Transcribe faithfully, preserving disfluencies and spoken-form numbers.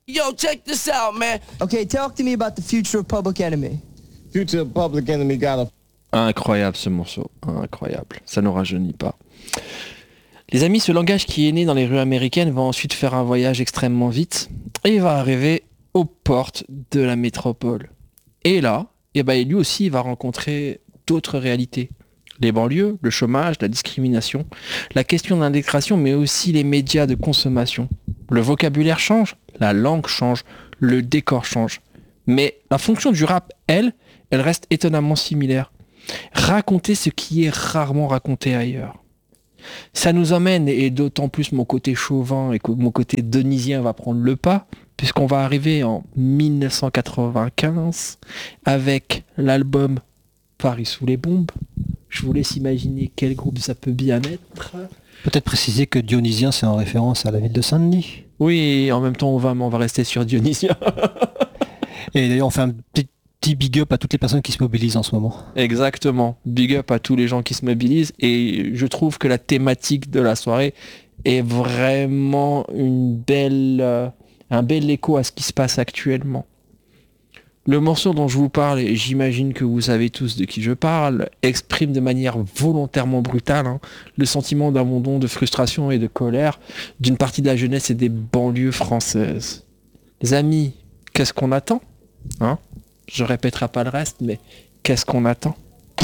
Yo, check this out, man. Okay, talk to me about the future of Public Enemy. Future Public Enemy got a... Incroyable ce morceau, incroyable. Ça ne rajeunit pas. Les amis, ce langage qui est né dans les rues américaines va ensuite faire un voyage extrêmement vite et il va arriver aux portes de la métropole. Et là, eh ben, lui aussi il va rencontrer d'autres réalités. Les banlieues, le chômage, la discrimination, la question d'indexation, mais aussi les médias de consommation. Le vocabulaire change, la langue change, le décor change. Mais la fonction du rap, elle, elle reste étonnamment similaire. Raconter ce qui est rarement raconté ailleurs. Ça nous emmène, et d'autant plus mon côté chauvin et que mon côté denisien va prendre le pas, puisqu'on va arriver en dix-neuf cent quatre-vingt-quinze avec l'album Paris sous les bombes. Je vous laisse imaginer quel groupe ça peut bien être. Peut-être préciser que Dionysien, c'est en référence à la ville de Saint-Denis. Oui, et en même temps, on va, on va rester sur Dionysien. Et d'ailleurs, on fait un petit, petit big up à toutes les personnes qui se mobilisent en ce moment. Exactement. Big up à tous les gens qui se mobilisent. Et je trouve que la thématique de la soirée est vraiment une belle, euh, un bel écho à ce qui se passe actuellement. Le morceau dont je vous parle, et j'imagine que vous savez tous de qui je parle, exprime de manière volontairement brutale hein, le sentiment d'abandon, de frustration et de colère d'une partie de la jeunesse et des banlieues françaises. Les amis, qu'est-ce qu'on attend hein ? Je répéterai pas le reste, mais qu'est-ce qu'on attend ?